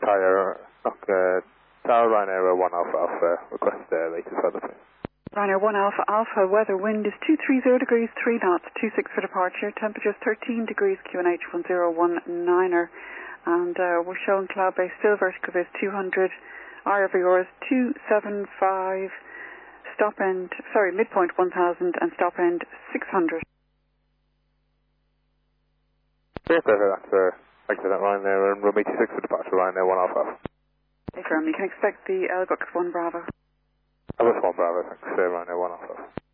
Tower Ryanair 1 Alpha Alpha, request latest weather please. Ryanair 1 Alpha Alpha, weather, wind is 230 degrees, 3 knots, 26 for departure, temperature 13 degrees, QNH 1019er, and we're showing cloud base, still vertical base 200, IR for yours 275, midpoint 1000 and stop end 600. Yeah, perfect, that's Ryanair and runway 26 for departure, Ryanair 1 Alpha Alpha. Confirm, you can expect the Elbux 1 Bravo. Elbux 1 Bravo, thanks, Ryanair 1 Alpha Alpha.